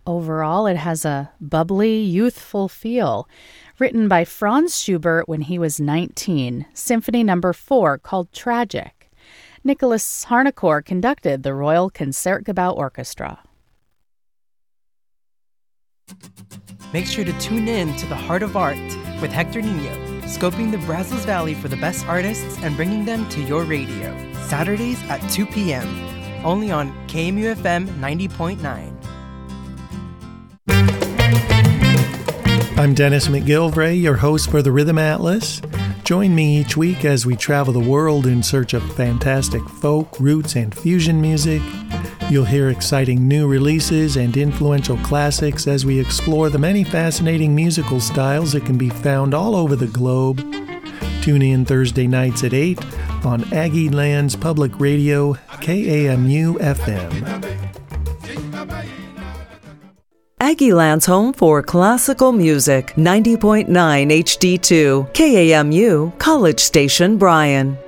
Overall, it has a bubbly, youthful feel. Written by Franz Schubert when he was 19, Symphony No. 4 called Tragic. Nicholas Harnoncourt conducted the Royal Concertgebouw Orchestra. Make sure to tune in to The Heart of Art with Hector Nino, scoping the Brazos Valley for the best artists and bringing them to your radio. Saturdays at 2 p.m., only on KMUFM 90.9. I'm Dennis McGilvray, your host for the Rhythm Atlas. Join me each week as we travel the world in search of fantastic folk, roots, and fusion music. You'll hear exciting new releases and influential classics as we explore the many fascinating musical styles that can be found all over the globe. Tune in Thursday nights at 8 on Aggie Lands Public Radio, KAMU-FM. Aggieland's home for classical music, 90.9 HD2, KAMU, College Station, Bryan.